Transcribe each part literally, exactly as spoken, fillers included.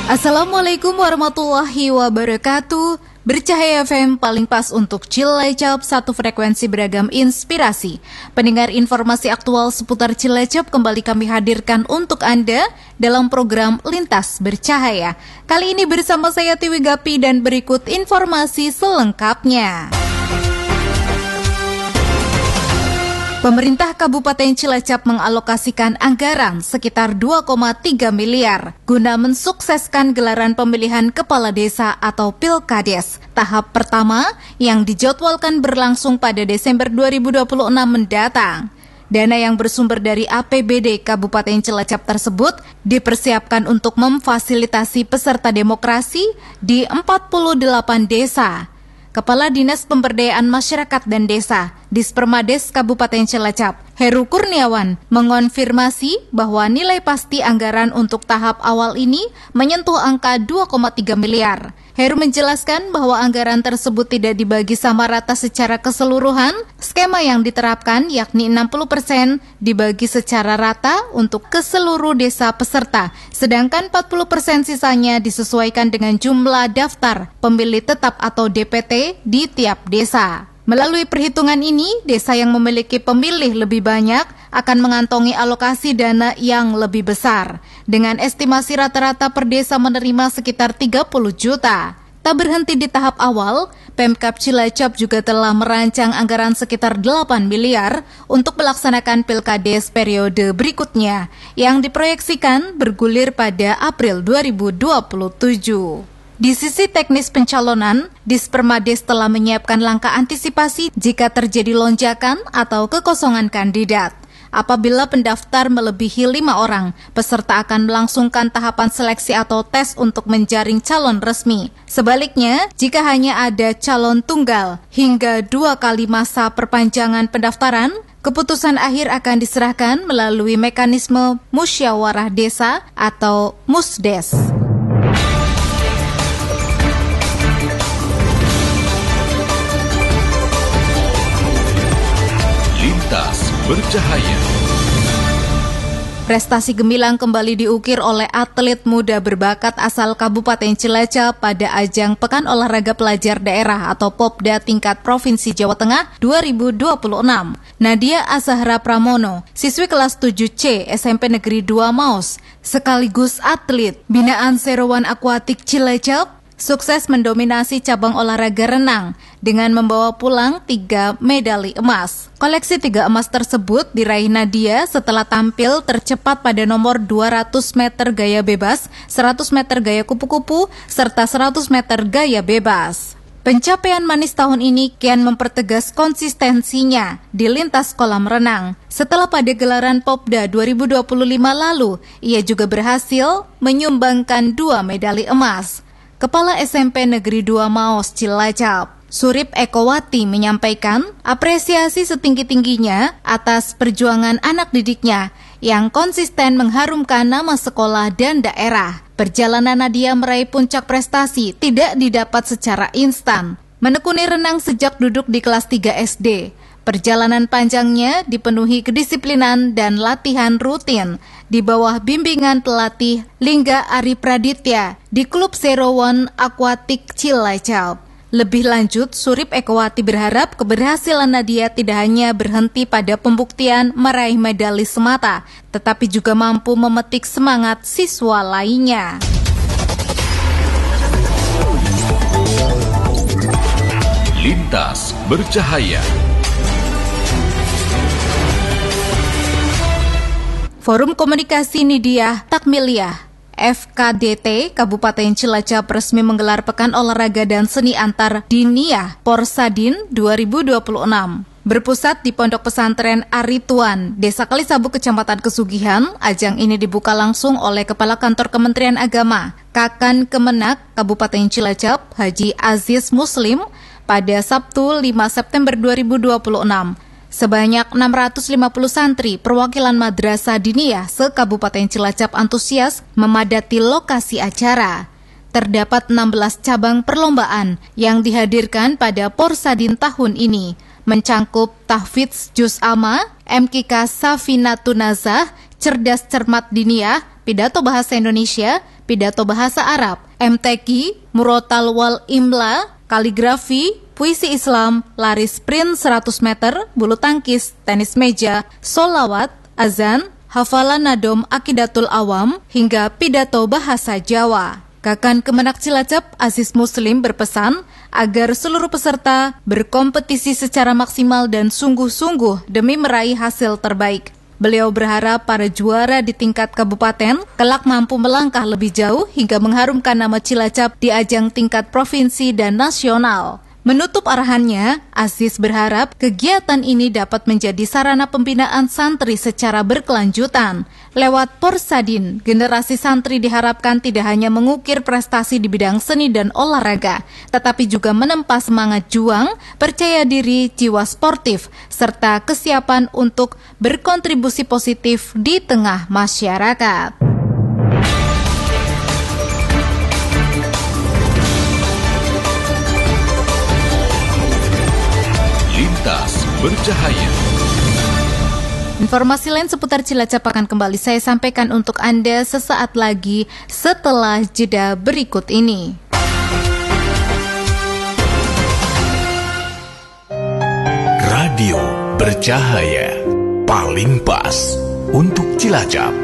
Assalamualaikum warahmatullahi wabarakatuh. Bercahaya F M paling pas untuk Cilacap, satu frekuensi beragam inspirasi. Pendengar informasi aktual seputar Cilacap kembali kami hadirkan untuk Anda dalam program Lintas Bercahaya. Kali ini bersama saya Tiwi Gapi dan berikut informasi selengkapnya. Pemerintah Kabupaten Cilacap mengalokasikan anggaran sekitar dua koma tiga miliar guna mensukseskan gelaran pemilihan kepala desa atau Pilkades tahap pertama yang dijadwalkan berlangsung pada Desember dua ribu dua puluh enam mendatang. Dana yang bersumber dari A P B D Kabupaten Cilacap tersebut dipersiapkan untuk memfasilitasi peserta demokrasi di empat puluh delapan desa. Kepala Dinas Pemberdayaan Masyarakat dan Desa, Dispermades Kabupaten Cilacap, Heru Kurniawan, mengonfirmasi bahwa nilai pasti anggaran untuk tahap awal ini menyentuh angka dua koma tiga miliar. Heru menjelaskan bahwa anggaran tersebut tidak dibagi sama rata secara keseluruhan. Skema yang diterapkan yakni enam puluh persen dibagi secara rata untuk ke seluruh desa peserta, sedangkan empat puluh persen sisanya disesuaikan dengan jumlah daftar pemilih tetap atau D P T di tiap desa. Melalui perhitungan ini, desa yang memiliki pemilih lebih banyak akan mengantongi alokasi dana yang lebih besar. Dengan estimasi rata-rata per desa menerima sekitar tiga puluh juta. Tak berhenti di tahap awal, Pemkab Cilacap juga telah merancang anggaran sekitar delapan miliar untuk melaksanakan Pilkades periode berikutnya yang diproyeksikan bergulir pada April dua ribu dua puluh tujuh. Di sisi teknis pencalonan, Dispermades telah menyiapkan langkah antisipasi jika terjadi lonjakan atau kekosongan kandidat. Apabila pendaftar melebihi lima orang, peserta akan melangsungkan tahapan seleksi atau tes untuk menjaring calon resmi. Sebaliknya, jika hanya ada calon tunggal hingga dua kali masa perpanjangan pendaftaran, keputusan akhir akan diserahkan melalui mekanisme musyawarah desa atau musdes. Lintas Bercahaya. Prestasi gemilang kembali diukir oleh atlet muda berbakat asal Kabupaten Cilacap pada ajang Pekan Olahraga Pelajar Daerah atau Popda tingkat Provinsi Jawa Tengah dua ribu dua puluh enam. Nadia Azahra Pramono, siswi kelas tujuh C S M P Negeri dua Maus, sekaligus atlet binaan Serowan Akuatik Cilacap, sukses mendominasi cabang olahraga renang dengan membawa pulang tiga medali emas. Koleksi tiga emas tersebut diraih Nadia setelah tampil tercepat pada nomor dua ratus meter gaya bebas, seratus meter gaya kupu-kupu, serta seratus meter gaya bebas. Pencapaian manis tahun ini kian mempertegas konsistensinya di lintas kolam renang. Setelah pada gelaran Popda dua ribu dua puluh lima lalu, ia juga berhasil menyumbangkan dua medali emas. Kepala S M P Negeri dua Maos Cilacap, Surip Ekowati menyampaikan apresiasi setinggi-tingginya atas perjuangan anak didiknya yang konsisten mengharumkan nama sekolah dan daerah. Perjalanan Nadia meraih puncak prestasi tidak didapat secara instan. Menekuni renang sejak duduk di kelas tiga S D. Perjalanan panjangnya dipenuhi kedisiplinan dan latihan rutin di bawah bimbingan pelatih Lingga Ari Praditya di Klub Serowan Akuatik Cilacap. Lebih lanjut, Surip Ekowati berharap keberhasilan Nadia tidak hanya berhenti pada pembuktian meraih medali semata, tetapi juga mampu memetik semangat siswa lainnya. Lintas Bercahaya. Forum Komunikasi Nidiah Takmiliyah F K D T Kabupaten Cilacap resmi menggelar Pekan Olahraga dan Seni Antar Diniyah Porsadin dua ribu dua puluh enam. Berpusat di Pondok Pesantren Arituan, Desa Kalisabu, Kecamatan Kesugihan, ajang ini dibuka langsung oleh Kepala Kantor Kementerian Agama, Kakan Kemenak Kabupaten Cilacap, Haji Aziz Muslim, pada Sabtu lima September dua ribu dua puluh enam. Sebanyak enam ratus lima puluh santri perwakilan Madrasah Diniyah se-Kabupaten Cilacap antusias memadati lokasi acara. Terdapat enam belas cabang perlombaan yang dihadirkan pada Porsadin tahun ini, mencangkup tahfidz juz amma, M K K Safinatun Nazah, cerdas cermat diniyah, pidato bahasa Indonesia, pidato bahasa Arab, M T Q, Murotal wal Imla, kaligrafi, puisi Islam, lari sprint seratus meter, bulu tangkis, tenis meja, sholawat, azan, hafalan nadom akidatul awam, hingga pidato bahasa Jawa. Kakan Kemenak Cilacap, Aziz Muslim berpesan agar seluruh peserta berkompetisi secara maksimal dan sungguh-sungguh demi meraih hasil terbaik. Beliau berharap para juara di tingkat kabupaten kelak mampu melangkah lebih jauh hingga mengharumkan nama Cilacap di ajang tingkat provinsi dan nasional. Menutup arahannya, Aziz berharap kegiatan ini dapat menjadi sarana pembinaan santri secara berkelanjutan. Lewat Porsadin, generasi santri diharapkan tidak hanya mengukir prestasi di bidang seni dan olahraga, tetapi juga menempa semangat juang, percaya diri, jiwa sportif, serta kesiapan untuk berkontribusi positif di tengah masyarakat. Lintas Bercahaya. Informasi lain seputar Cilacap akan kembali saya sampaikan untuk Anda sesaat lagi setelah jeda berikut ini. Radio Bercahaya, paling pas untuk Cilacap.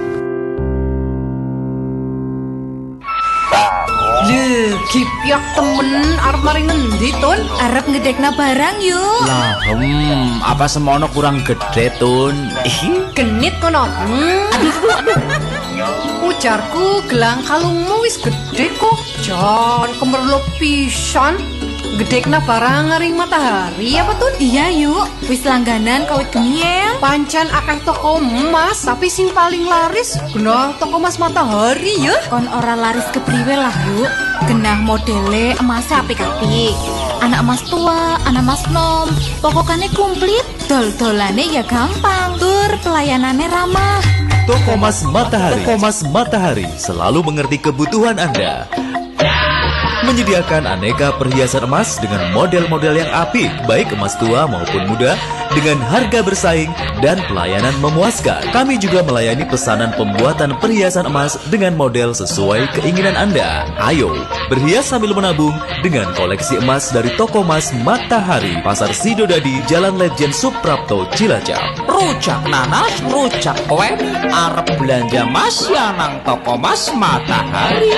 Le, kipyak temen arep mari ngendi Tun? Arep ngedekna barang yuk. Lah, hmm, apa semono kurang gede Tun? Ih, Genit kono. Hmm. Aduh, aduh. Ujarku gelang kalungmu wis gede kok. Jan kemerlop pisan. Gedekna barang ngering matahari apa Tun? Iya yuk, wis langganan kawit geniel. Pancan akeh toko emas, tapi sing paling laris genah toko emas matahari ya. Kon ora laris kepriwe lah yuk. Genah modele emasnya apik-apik. Anak emas tua, anak emas nom. Pokoknya komplit, dol-dolane ya gampang. Tur pelayanannya ramah. Toko Emas Matahari. Toko Emas Matahari selalu mengerti kebutuhan Anda. Menyediakan aneka perhiasan emas dengan model-model yang apik, baik emas tua maupun muda, dengan harga bersaing dan pelayanan memuaskan. Kami juga melayani pesanan pembuatan perhiasan emas dengan model sesuai keinginan Anda. Ayo, berhias sambil menabung dengan koleksi emas dari Toko Emas Matahari, Pasar Sidodadi, Jalan Letjen Suprapto, Cilacap. rujak nanas, rujak kue, arep belanja mas ya nang Toko Emas Matahari.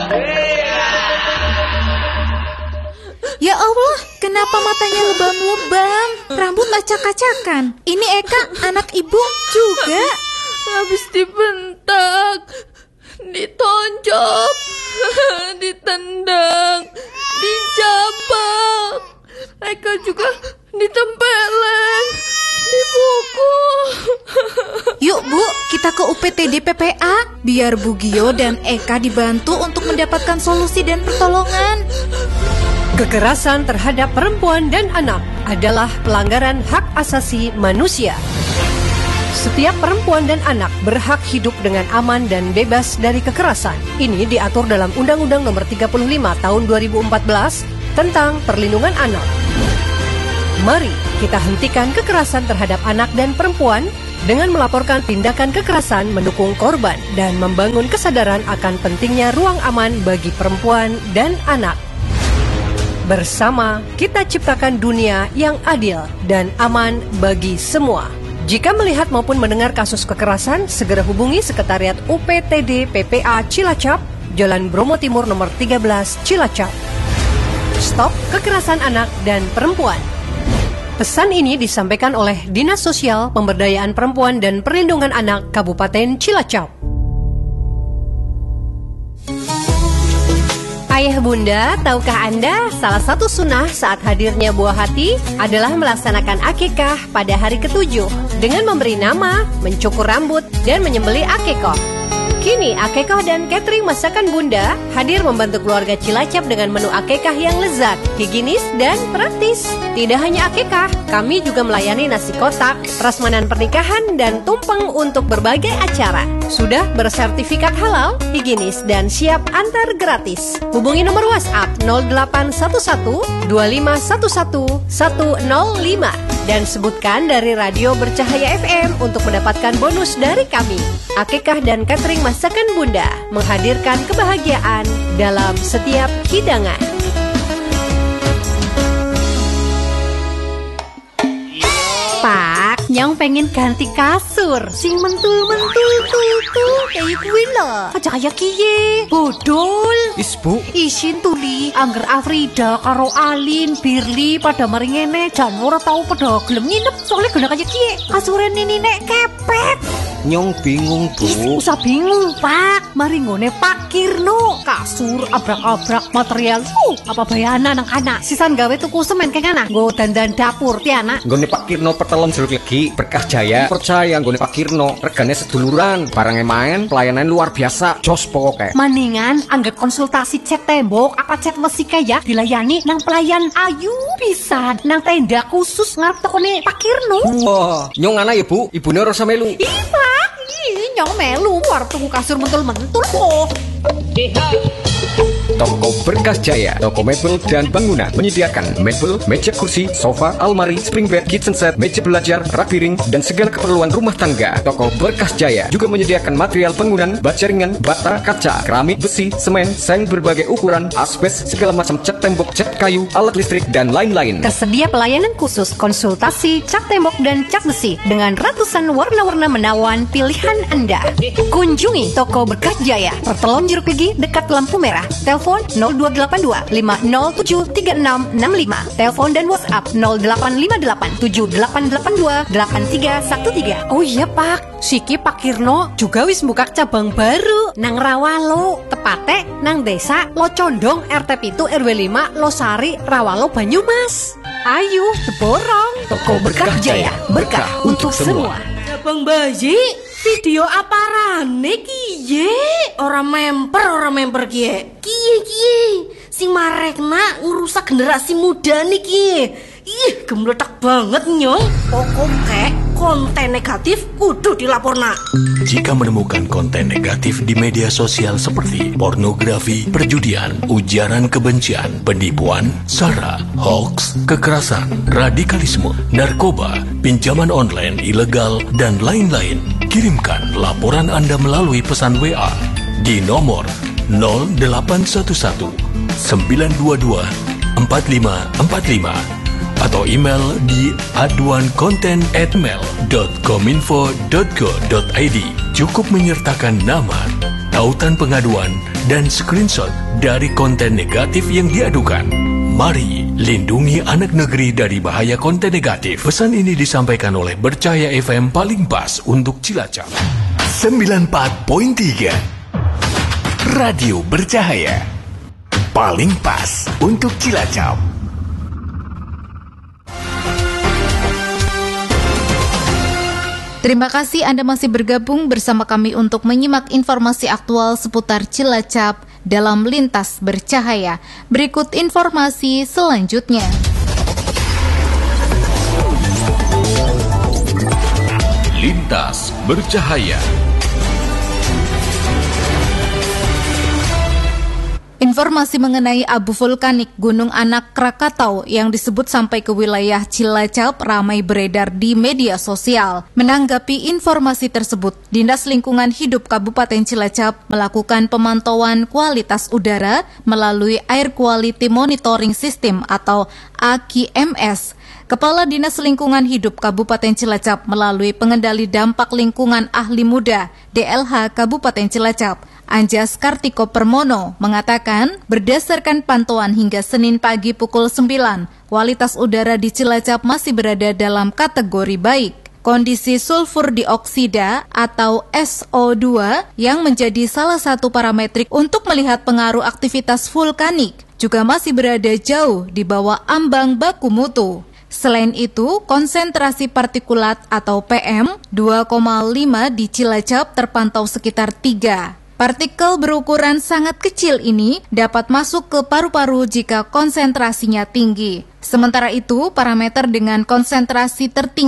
Ya Allah, kenapa matanya lebam-lebam? Rambut acak-acakan. Ini Eka, anak ibu juga. Habis dibentak, ditonjok, ditendang, dijambak. Eka juga ditempeleng, dipukul. Yuk Bu, kita ke U P T D P P A biar Bu Gio dan Eka dibantu untuk mendapatkan solusi dan pertolongan. Kekerasan terhadap perempuan dan anak adalah pelanggaran hak asasi manusia. Setiap perempuan dan anak berhak hidup dengan aman dan bebas dari kekerasan. Ini diatur dalam Undang-Undang Nomor tiga puluh lima Tahun dua ribu empat belas tentang Perlindungan Anak. Mari kita hentikan kekerasan terhadap anak dan perempuan dengan melaporkan tindakan kekerasan, mendukung korban, dan membangun kesadaran akan pentingnya ruang aman bagi perempuan dan anak. Bersama, kita ciptakan dunia yang adil dan aman bagi semua. Jika melihat maupun mendengar kasus kekerasan, segera hubungi Sekretariat U P T D P P A Cilacap, Jalan Bromo Timur nomor tiga belas, Cilacap. Stop kekerasan anak dan perempuan. Pesan ini disampaikan oleh Dinas Sosial, Pemberdayaan Perempuan dan Perlindungan Anak Kabupaten Cilacap. Ayah bunda, tahukah Anda salah satu sunnah saat hadirnya buah hati adalah melaksanakan akikah pada hari ketujuh dengan memberi nama, mencukur rambut, dan menyembelih akikoh. Kini akikah dan catering masakan bunda hadir membantu keluarga Cilacap dengan menu akikah yang lezat, higienis, dan praktis. Tidak hanya akikah, kami juga melayani nasi kotak, prasmanan pernikahan, dan tumpeng untuk berbagai acara. Sudah bersertifikat halal, higienis, dan siap antar gratis. Hubungi nomor WhatsApp nol delapan satu satu dua lima satu satu satu nol lima dan sebutkan dari Radio Bercahaya F M untuk mendapatkan bonus dari kami. Akikah dan catering masakan Masakan Bunda menghadirkan kebahagiaan dalam setiap hidangan. Pak, Nyong pengen ganti kasur sing mentul-mentul tuh kayak kuwi lho. Aja kaya kiye. Bodol. Is Bu, Isin tuli angger Afrida karo Alin, Birli pada mari ngene jan ora tau pada gelem nginep soalnya gena kaya kiye. Kasure nini nek kepet. Nyong bingung Is, Bu. usah bingung Pak. Mari ngone Pak Kirno. Kasur abrak-abrak material. Uh, apa bayana nang anak. Sisan gawe tuku semen keng anak. Nggo dandan dapur ti anak. Nggone Pak Kirno pertelon jeruk legi Berkah Jaya. Percaya nggone Pak Kirno regane seduluran, barangnya main, pelayanan luar biasa. Jos pokoke. Maningan angger konsultasi cat tembok apa cat besi kaya dilayani nang pelayan ayu pisan nang tenda khusus ngarep tokone Pak Kirno. Wah, nyong ana ya Bu, ibune ora usah melu. Ih Pak, ih nyong melu arep tuku kasur mentul-mentul kok. Toko Berkah Jaya, toko mebel dan bangunan menyediakan mebel, meja kursi, sofa, almari, spring bed, kitchen set, meja belajar, rak piring, dan segala keperluan rumah tangga. Toko Berkah Jaya juga menyediakan material bangunan, baja ringan, bata, kaca, keramik, besi, semen, seng berbagai ukuran, asbes, segala macam cat tembok, cat kayu, alat listrik, dan lain-lain. Tersedia pelayanan khusus konsultasi cat tembok dan cat besi dengan ratusan warna-warna menawan pilihan Anda. Kunjungi toko Berkah Jaya, Pertelon Jeruk Legi dekat lampu merah. Telepon nol dua delapan dua lima nol tujuh tiga enam enam lima. Telepon dan WhatsApp nol delapan lima delapan tujuh delapan delapan dua delapan tiga satu tiga. Oh iya Pak, siki Pak Kirno juga wis buka cabang baru nang Rawalo, tepate nang desa Locondong R T pitu R W lima Losari Rawalo Banyumas. Ayo borong toko Berkah Jaya, berkah untuk semua. Bang Bayi, video aparane kiye? Ora memper, ora memper kiye. Kiye kiye, sing marekna ngerusak generasi muda nih kiye. Ih, gemletak banget nyong. Pokoknya konten negatif kudu dilaporna. Jika menemukan konten negatif di media sosial seperti pornografi, perjudian, ujaran kebencian, penipuan, sara, hoax, kekerasan, radikalisme, narkoba, pinjaman online ilegal, dan lain-lain, kirimkan laporan Anda melalui pesan W A di nomor nol delapan satu satu sembilan dua dua empat lima empat lima atau email di aduan konten at mail dot kominfo dot go dot i d. Cukup menyertakan nama, tautan pengaduan, dan screenshot dari konten negatif yang diadukan. Mari lindungi anak negeri dari bahaya konten negatif. Pesan ini disampaikan oleh Bercahaya F M paling pas untuk Cilacap. sembilan puluh empat koma tiga Radio Bercahaya paling pas untuk Cilacap. Terima kasih Anda masih bergabung bersama kami untuk menyimak informasi aktual seputar Cilacap dalam Lintas Bercahaya. Berikut informasi selanjutnya. Lintas Bercahaya. Informasi mengenai abu vulkanik Gunung Anak Krakatau yang disebut sampai ke wilayah Cilacap ramai beredar di media sosial. Menanggapi informasi tersebut, Dinas Lingkungan Hidup Kabupaten Cilacap melakukan pemantauan kualitas udara melalui Air Quality Monitoring System atau A Q M S. Kepala Dinas Lingkungan Hidup Kabupaten Cilacap melalui pengendali dampak lingkungan ahli muda D L H Kabupaten Cilacap, Anjas Kartiko Permono, mengatakan berdasarkan pantauan hingga Senin pagi pukul sembilan, kualitas udara di Cilacap masih berada dalam kategori baik. Kondisi sulfur dioksida atau S O dua yang menjadi salah satu parametrik untuk melihat pengaruh aktivitas vulkanik juga masih berada jauh di bawah ambang baku mutu. Selain itu, konsentrasi partikulat atau P M dua koma lima di Cilacap terpantau sekitar tiga. Partikel berukuran sangat kecil ini dapat masuk ke paru-paru jika konsentrasinya tinggi. Sementara itu, parameter dengan konsentrasi tertinggi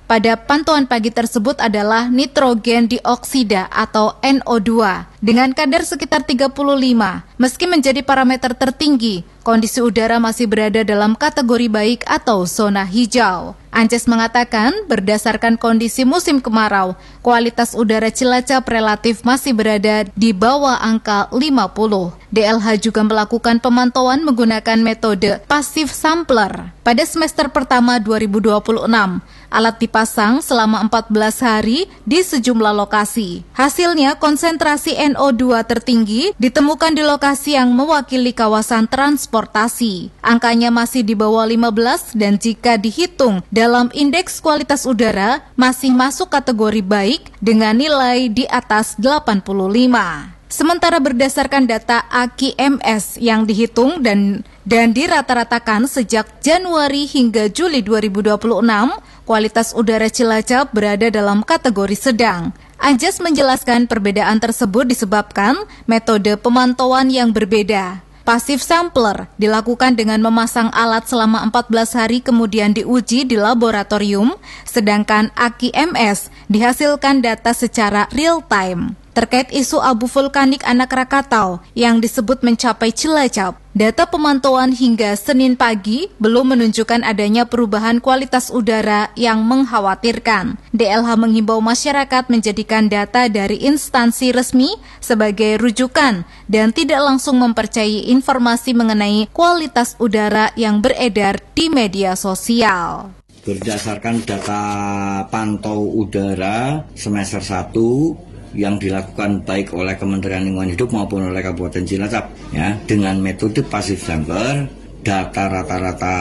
pada pantauan pagi tersebut adalah nitrogen dioksida atau N O dua dengan kadar sekitar tiga puluh lima. Meski menjadi parameter tertinggi, kondisi udara masih berada dalam kategori baik atau zona hijau. Ances mengatakan berdasarkan kondisi musim kemarau, kualitas udara Cilacap relatif masih berada di bawah angka lima puluh. D L H juga melakukan pemantauan menggunakan metode passive sampler. Pada semester pertama dua ribu dua puluh enam, alat dipasang selama empat belas hari di sejumlah lokasi. Hasilnya, konsentrasi N O dua tertinggi ditemukan di lokasi yang mewakili kawasan transportasi. Angkanya masih di bawah lima belas dan jika dihitung dalam indeks kualitas udara masih masuk kategori baik dengan nilai di atas delapan puluh lima. Sementara berdasarkan data A Q M S yang dihitung dan dan dirata-ratakan sejak Januari hingga Juli dua ribu dua puluh enam, kualitas udara Cilacap berada dalam kategori sedang. Anjas menjelaskan perbedaan tersebut disebabkan metode pemantauan yang berbeda. Passive sampler dilakukan dengan memasang alat selama empat belas hari kemudian diuji di laboratorium, sedangkan A Q M S dihasilkan data secara real time. Terkait isu abu vulkanik Anak Rakatau yang disebut mencapai Cilacap, data pemantauan hingga Senin pagi belum menunjukkan adanya perubahan kualitas udara yang mengkhawatirkan. D L H menghimbau masyarakat menjadikan data dari instansi resmi sebagai rujukan dan tidak langsung mempercayai informasi mengenai kualitas udara yang beredar di media sosial. Berdasarkan data pantau udara semester satu yang dilakukan baik oleh Kementerian Lingkungan Hidup maupun oleh Kabupaten Cilacap ya, dengan metode passive sampler, data rata-rata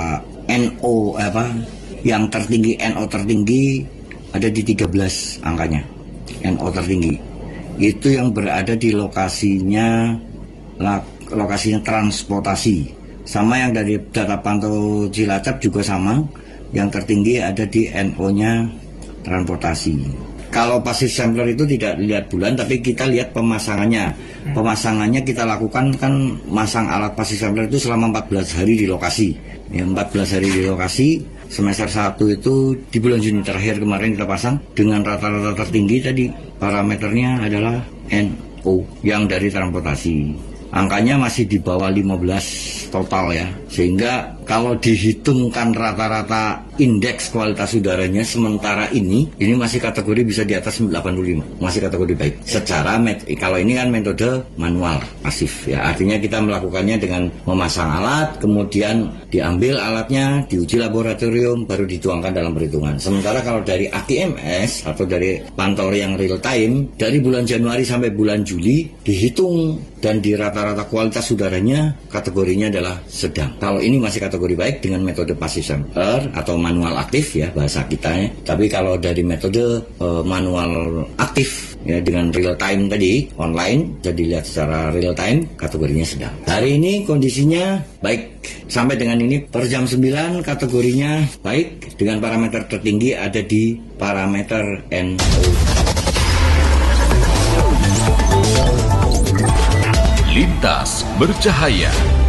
N O apa yang tertinggi N O tertinggi ada di tiga belas angkanya. N O tertinggi itu yang berada di lokasinya lokasinya transportasi. Sama yang dari data pantau Cilacap juga sama, yang tertinggi ada di N O-nya transportasi. Kalau passive sampler itu tidak lihat bulan, tapi kita lihat pemasangannya. Pemasangannya kita lakukan kan masang alat passive sampler itu selama empat belas hari di lokasi. Ya, empat belas hari di lokasi, semester satu itu di bulan Juni terakhir kemarin kita pasang dengan rata-rata tertinggi tadi parameternya adalah N O yang dari transportasi. Angkanya masih di bawah lima belas total ya, sehingga kalau dihitungkan rata-rata indeks kualitas udaranya sementara ini, ini masih kategori bisa di atas delapan puluh lima, masih kategori baik. Secara, met- kalau ini kan metode manual, pasif ya, artinya kita melakukannya dengan memasang alat, kemudian diambil alatnya, diuji laboratorium, baru dituangkan dalam perhitungan. Sementara kalau dari A Q M S atau dari pantau yang real time, dari bulan Januari sampai bulan Juli, dihitung dan di rata-rata kualitas udaranya kategorinya adalah sedang. Kalau ini masih kategori baik dengan metode passive sampler atau manual aktif ya bahasa kita ya. Tapi kalau dari metode uh, manual aktif ya dengan real time tadi online, jadi lihat secara real time kategorinya sedang. Hari ini kondisinya baik. Sampai dengan ini per jam sembilan kategorinya baik dengan parameter tertinggi ada di parameter N O. Lintas bercahaya.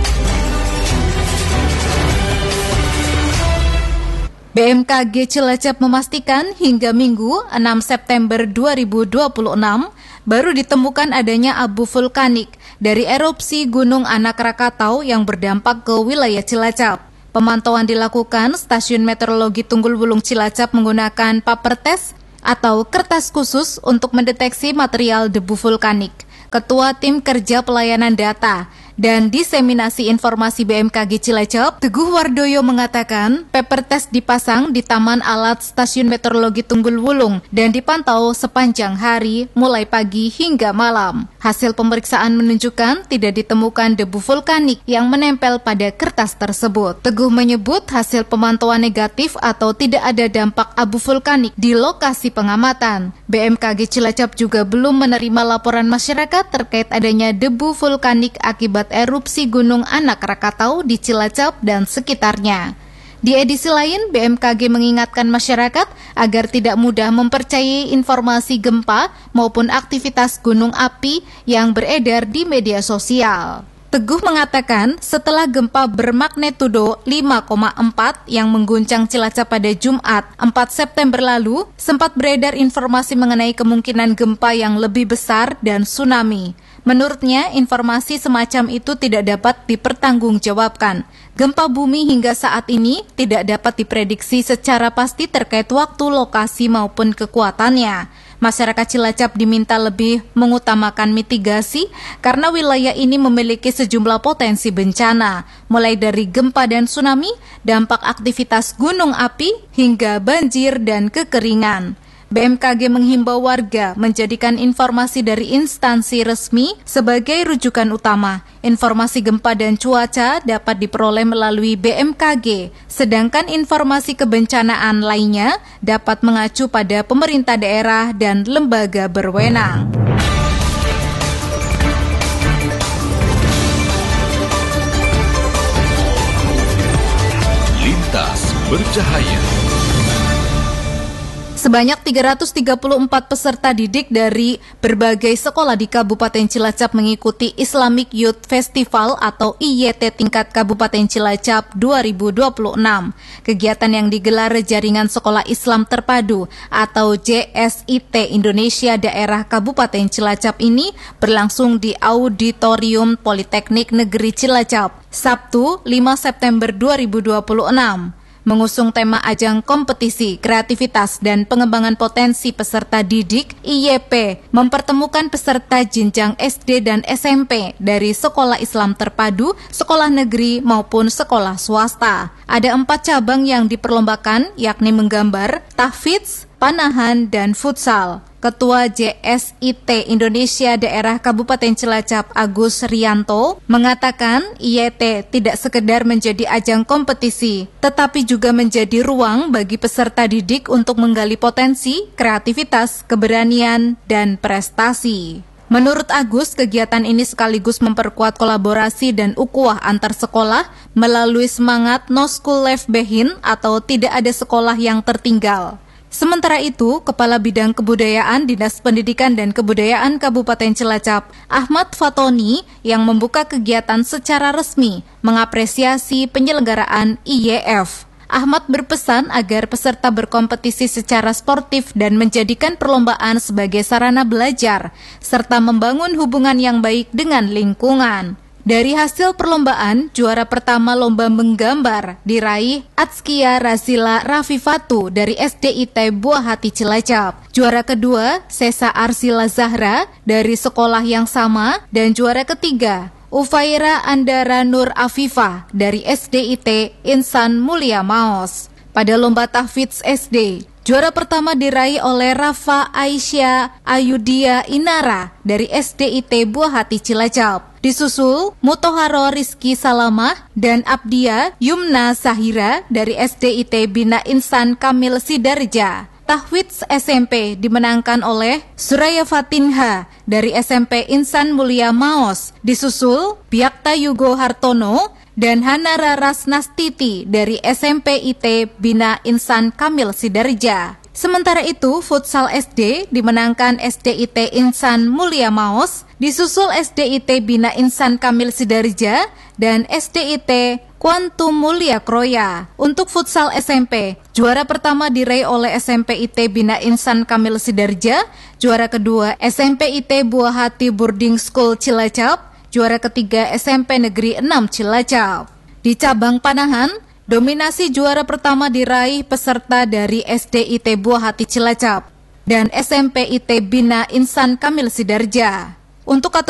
B M K G Cilacap memastikan hingga Minggu enam September dua ribu dua puluh enam baru ditemukan adanya abu vulkanik dari erupsi Gunung Anak Rakatau yang berdampak ke wilayah Cilacap. Pemantauan dilakukan Stasiun Meteorologi Tunggul Wulung Cilacap menggunakan paper test atau kertas khusus untuk mendeteksi material debu vulkanik. Ketua Tim Kerja Pelayanan Data dan Diseminasi Informasi B M K G Cilacap, Teguh Wardoyo mengatakan paper test dipasang di Taman Alat Stasiun Meteorologi Tunggul Wulung dan dipantau sepanjang hari mulai pagi hingga malam. Hasil pemeriksaan menunjukkan tidak ditemukan debu vulkanik yang menempel pada kertas tersebut. Teguh menyebut hasil pemantauan negatif atau tidak ada dampak abu vulkanik di lokasi pengamatan. B M K G Cilacap juga belum menerima laporan masyarakat terkait adanya debu vulkanik akibat erupsi Gunung Anak Rakatau di Cilacap dan sekitarnya. Di edisi lain, B M K G mengingatkan masyarakat agar tidak mudah mempercayai informasi gempa maupun aktivitas gunung api yang beredar di media sosial. Teguh mengatakan setelah gempa bermagnitudo lima koma empat yang mengguncang Cilacap pada Jumat empat September lalu, sempat beredar informasi mengenai kemungkinan gempa yang lebih besar dan tsunami. Menurutnya, informasi semacam itu tidak dapat dipertanggungjawabkan. Gempa bumi hingga saat ini tidak dapat diprediksi secara pasti terkait waktu, lokasi maupun kekuatannya. Masyarakat Cilacap diminta lebih mengutamakan mitigasi karena wilayah ini memiliki sejumlah potensi bencana, mulai dari gempa dan tsunami, dampak aktivitas gunung api, hingga banjir dan kekeringan. B M K G menghimbau warga menjadikan informasi dari instansi resmi sebagai rujukan utama. Informasi gempa dan cuaca dapat diperoleh melalui B M K G, sedangkan informasi kebencanaan lainnya dapat mengacu pada pemerintah daerah dan lembaga berwenang. Lintas bercahaya. Sebanyak tiga ratus tiga puluh empat peserta didik dari berbagai sekolah di Kabupaten Cilacap mengikuti Islamic Youth Festival atau I Y T tingkat Kabupaten Cilacap dua ribu dua puluh enam. Kegiatan yang digelar Jaringan Sekolah Islam Terpadu atau J S I T Indonesia Daerah Kabupaten Cilacap ini berlangsung di Auditorium Politeknik Negeri Cilacap, Sabtu lima September dua ribu dua puluh enam. Mengusung tema ajang kompetisi, kreativitas, dan pengembangan potensi peserta didik, I Y P mempertemukan peserta jenjang S D dan S M P dari sekolah Islam terpadu, sekolah negeri, maupun sekolah swasta. Ada empat cabang yang diperlombakan, yakni menggambar, tahfidz, panahan, dan futsal. Ketua J S I T Indonesia Daerah Kabupaten Cilacap Agus Rianto mengatakan I Y T tidak sekedar menjadi ajang kompetisi, tetapi juga menjadi ruang bagi peserta didik untuk menggali potensi, kreativitas, keberanian, dan prestasi. Menurut Agus, kegiatan ini sekaligus memperkuat kolaborasi dan ukhuwah antar sekolah melalui semangat No School Left Behind atau tidak ada sekolah yang tertinggal. Sementara itu, Kepala Bidang Kebudayaan Dinas Pendidikan dan Kebudayaan Kabupaten Cilacap, Ahmad Fatoni, yang membuka kegiatan secara resmi, mengapresiasi penyelenggaraan I Y F. Ahmad berpesan agar peserta berkompetisi secara sportif dan menjadikan perlombaan sebagai sarana belajar, serta membangun hubungan yang baik dengan lingkungan. Dari hasil perlombaan, juara pertama lomba menggambar diraih Atskia Razila Rafifatu dari S D I T Buah Hati Cilacap. Juara kedua, Sesa Arsila Zahra dari sekolah yang sama. Dan juara ketiga, Ufaira Andara Nur Afifah dari S D I T Insan Mulia Maos. Pada lomba tahfidz S D, juara pertama diraih oleh Rafa Aisyah Ayudia Inara dari S D I T Buah Hati Cilacap. Disusul Mutoharo Rizky Salamah dan Abdia Yumna Sahira dari S D I T Bina Insan Kamil Sidarja. Tahfidz S M P dimenangkan oleh Suraya Fatinha dari S M P Insan Mulia Maos. Disusul Biakta Yugo Hartono dan Hanara Rasnastiti dari S M P I T Bina Insan Kamil Sidarja. Sementara itu, futsal S D dimenangkan S D I T Insan Mulia Maos, disusul S D I T Bina Insan Kamil Sidarja dan S D I T Quantum Mulia Kroya. Untuk futsal S M P, juara pertama diraih oleh S M P I T Bina Insan Kamil Sidarja, juara kedua S M P I T Buah Hati Boarding School Cilacap, juara ketiga S M P Negeri enam Cilacap. Di cabang panahan, dominasi juara pertama diraih peserta dari S D I T Buah Hati Cilacap dan S M P I T Bina Insan Kamil Sidarja. Untuk